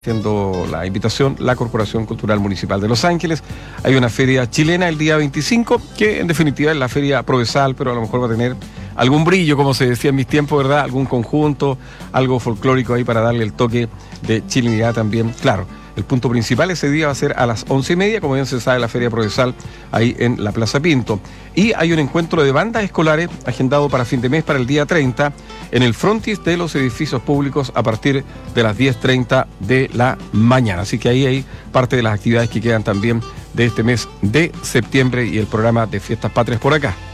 Haciendo la invitación, la Corporación Cultural Municipal de Los Ángeles. Hay una feria chilena el día 25, que en definitiva es la feria Provesal, pero a lo mejor va a tener algún brillo, como se decía en mis tiempos, ¿verdad? Algún conjunto, algo folclórico ahí para darle el toque de chilenidad también. Claro, el punto principal ese día va a ser a las 11:30, como bien se sabe, la feria Provesal, ahí en la Plaza Pinto. Y hay un encuentro de bandas escolares agendado para fin de mes, para el día 30, en el frontis de los edificios públicos a partir de las 10:30 de la mañana. Así que ahí hay parte de las actividades que quedan también de este mes de septiembre y el programa de Fiestas Patrias por acá.